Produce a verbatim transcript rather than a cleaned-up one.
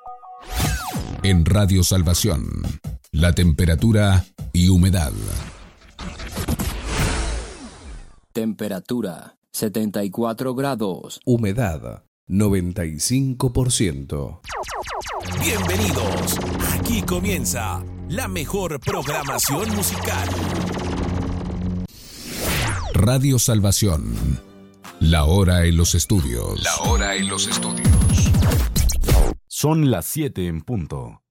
En Radio Salvación, la temperatura y humedad. Temperatura setenta y cuatro grados. Humedad noventa y cinco por ciento. Bienvenidos. Aquí comienza la mejor programación musical. Radio Salvación. La hora en los estudios. La hora en los estudios. Son las siete en punto.